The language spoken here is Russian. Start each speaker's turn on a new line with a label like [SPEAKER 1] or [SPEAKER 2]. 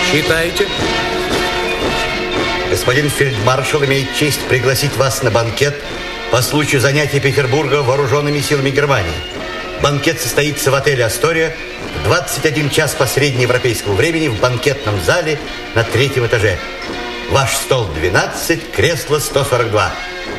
[SPEAKER 1] Читайте.
[SPEAKER 2] Господин фельдмаршал имеет честь пригласить вас на банкет по случаю занятия Петербурга вооруженными силами Германии. Банкет состоится в отеле «Астория» в 21 час по среднеевропейскому времени в банкетном зале на 3-м этаже. Ваш стол 12, кресло 142.